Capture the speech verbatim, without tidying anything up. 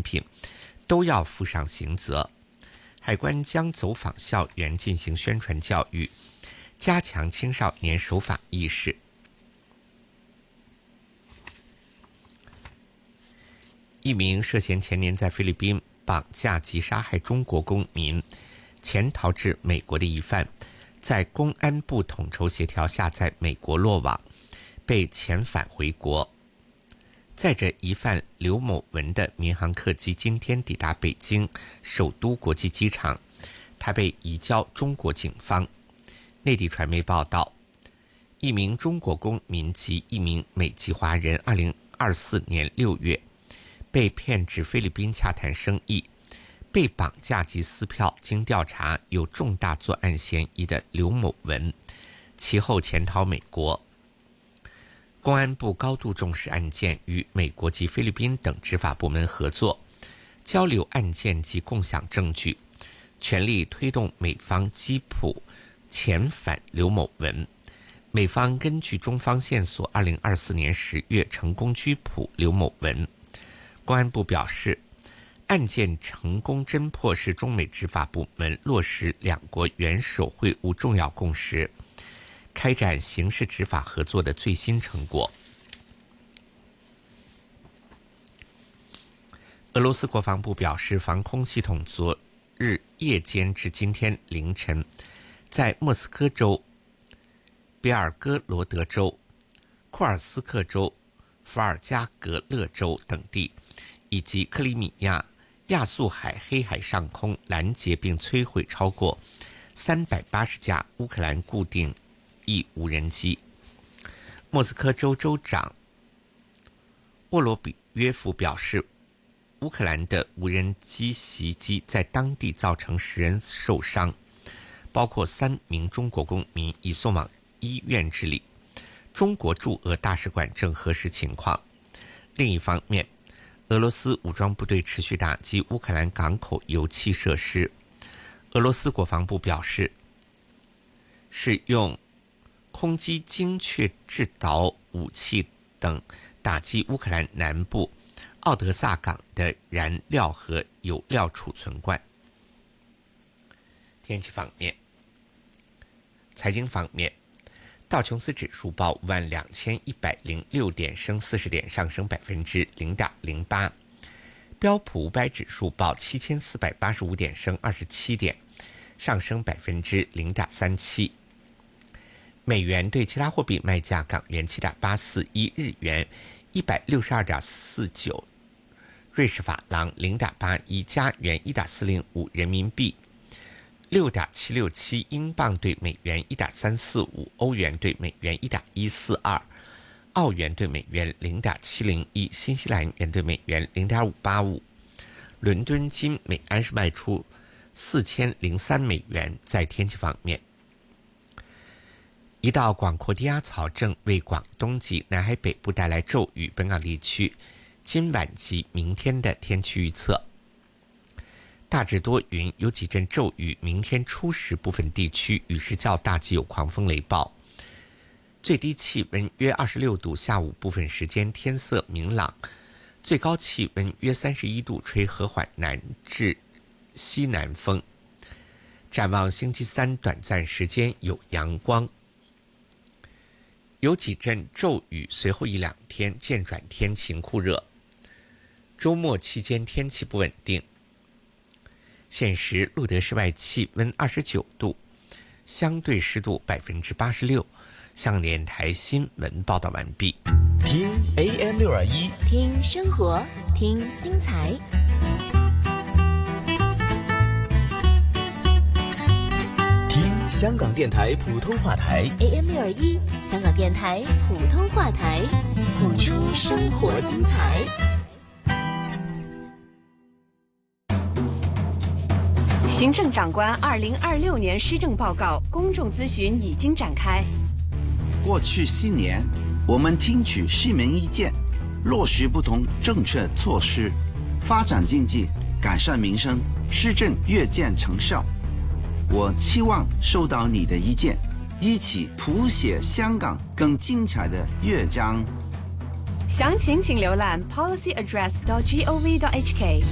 品，都要负上刑责。海关将走访校园进行宣传教育，加强青少年守法意识。一名涉嫌前年在菲律宾绑架及杀害中国公民，潜逃至美国的疑犯，在公安部统筹协调下在美国落网，被遣返回国。载着疑犯刘某文的民航客机今天抵达北京首都国际机场，他被移交中国警方。内地传媒报道，一名中国公民及一名美籍华人二零二四年六月被骗至菲律宾洽谈生意，被绑架及撕票，经调查有重大作案嫌疑的刘某文，其后潜逃美国。公安部高度重视案件，与美国及菲律宾等执法部门合作，交流案件及共享证据，全力推动美方缉捕遣返刘某文。美方根据中方线索，二零二四年十月成功拘捕刘某文。公安部表示，案件成功侦破是中美执法部门落实两国元首会晤重要共识，开展刑事执法合作的最新成果。俄罗斯国防部表示，防空系统昨日夜间至今天凌晨，在莫斯科州、别尔哥罗德州、库尔斯克州、伏尔加格勒州等地，以及克里米亚、亚速海、黑海上空拦截并摧毁超过三百八十架乌克兰固定翼无人机。莫斯科州州长沃罗比约夫表示，乌克兰的无人机袭击在当地造成十人受伤，包括三名中国公民，已送往医院治理。中国驻俄大使馆正核实情况。另一方面，俄罗斯武装部队持续打击乌克兰港口油气设施。俄罗斯国防部表示，使用空击精确制导武器等打击乌克兰南部奥德萨港的燃料和油料储存罐。天气方面，财经方面，道琼斯指数报五万两千一百零六点，升四十点，上升百分之零点零八。标普五百指数报七千四百八十五点，升二十七点，上升百分之零点三七。美元对其他货币卖价：港元七点八四一，日元一百六十二点四九，瑞士法郎零点八一，加元一点四零五，人民币六点七六七，英镑对美元一点三四五，欧元对美元一点一四二，澳元对美元零点七零一，新西兰元对美元零点五八五。伦敦金每安士卖出四千零三美元。在天气方面，一道广阔低压槽正为广东及南海北部带来骤雨，本港地区今晚及明天的天气预测：大致多云，有几阵骤雨，明天初时部分地区雨势较大及有狂风雷暴，最低气温约二十六度，下午部分时间天色明朗，最高气温约三十一度，吹和缓南至西南风。展望星期三，短暂时间有阳光，有几阵骤雨，随后一两天渐转天晴酷热。周末期间天气不稳定。现时录得室外气温二十九度，相对湿度百分之八十六。香港电台新闻报道完毕。 听 A M 六二一， 听生活，听精彩。 听香港电台普通话台 A M 六二一，香港电台普通话台，谱出生活精彩。 行政长官二零二六年施政报告公众咨询已经展开。 过去四年，我们听取市民意见，落实不同政策措施，发展经济，改善民生，施政越见成效。我期望收到你的意见，一起谱写香港更精彩的乐章。 详情请浏览 policy address dot gov dot h k。